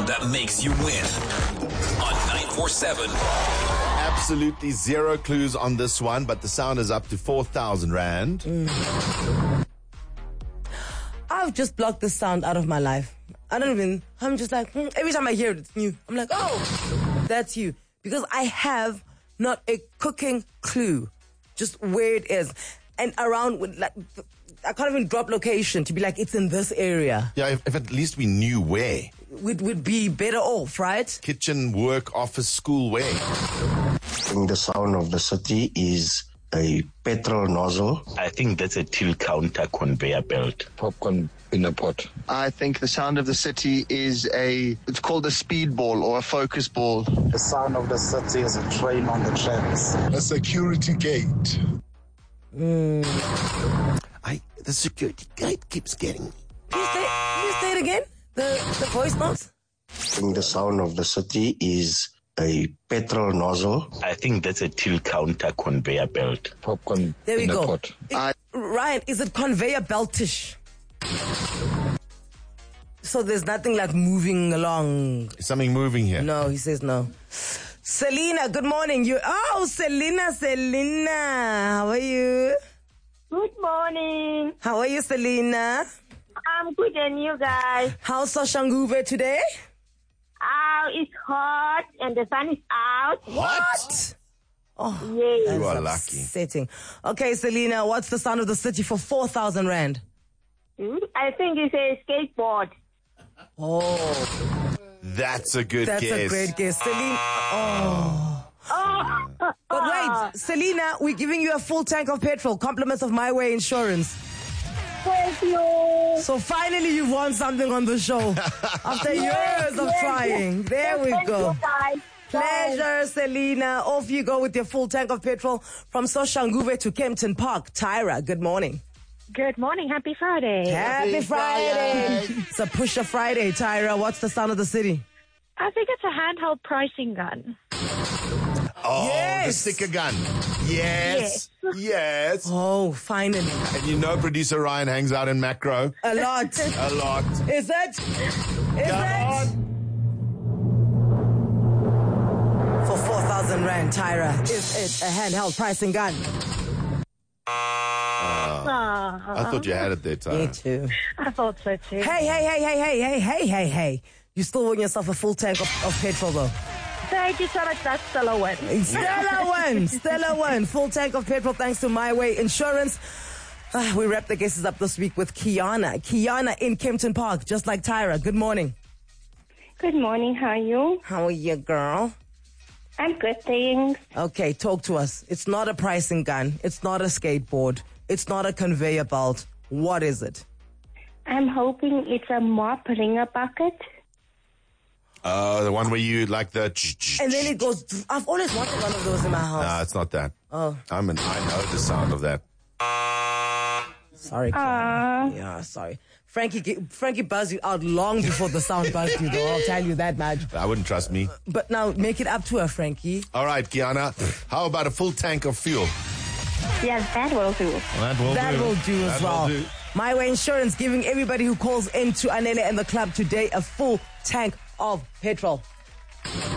sound that makes you win on 947. Absolutely zero clues on this one, but the sound is up to 4,000 Rand. I've just blocked this sound out of my life. I'm just like, every time I hear it, it's new. I'm like, oh, that's you. Because I have not a cooking clue, just where it is. And around, like, I can't even drop location to be like, it's in this area. Yeah, if at least we knew where. We'd be better off, right? Kitchen, work, office, school, where? I think the sound of the city is a petrol nozzle. I think that's a till counter conveyor belt. Popcorn in a pot. I think the sound of the city is it's called a speed ball or a focus ball. The sound of the city is a train on the tracks. A security gate. The security gate keeps getting me. Can you say it again? The voice notes? I think the sound of the city is a petrol nozzle. I think that's a till counter conveyor belt. Popcorn There we in go. a pot. Ryan, is it conveyor beltish? So there's nothing like moving along. Is something moving here? No, he says no. Selena, good morning. Selena. How are you? Good morning. How are you, Selena? I'm good, and you guys? How's Soshanguve today? It's hot and the sun is out. What? Oh, yes. You are that's lucky. upsetting. Okay, Selena, what's the sound of the city for 4,000 Rand? I think it's a skateboard. Oh, That's a good that's guess. a great guess. Selena. Oh. But wait, Selena, we're giving you a full tank of petrol. Compliments of My Way Insurance. Thank you. So finally you've won something on the show. After years of trying. There we go. You guys. Pleasure, Selena. Off you go with your full tank of petrol from Soshanguve to Kempton Park. Tyra, good morning. Good morning. Happy Friday. Happy Friday. It's a Pusher Friday, Tyra. What's the sound of the city? I think it's a handheld pricing gun. Oh, Yes. the sticker gun. Yes. Yes. Oh, finally. And you know producer Ryan hangs out in Macro. A lot. A lot. Is it? For 4,000 Rand, Tyra, is it a handheld pricing gun? I thought you had it there, Me Tyra. too. I thought so too. Hey. You still win yourself a full tank of petrol though. Thank you so much. That's still a win. Stellar one. Full tank of petrol thanks to My Way Insurance. We wrap the guesses up this week with Kiana. Kiana in Kempton Park, just like Tyra. Good morning. Good morning. How are you? How are you, girl? I'm good, thanks. Okay, talk to us. It's not a pricing gun. It's not a skateboard. It's not a conveyor belt. What is it? I'm hoping it's a mop ringer bucket. The one where you like the... And then it goes... I've always wanted one of those in my house. Nah, it's not that. Oh. I know the sound of that. Sorry. Yeah, sorry. Frankie buzzed you out long before the sound buzzed you, though. I'll tell you that much. I wouldn't trust me. But now, make it up to her, Frankie. All right, Kiana. How about a full tank of fuel? Yes, that will do. That will do as well. My Way Insurance giving everybody who calls in to Anele and the club today a full tank of petrol.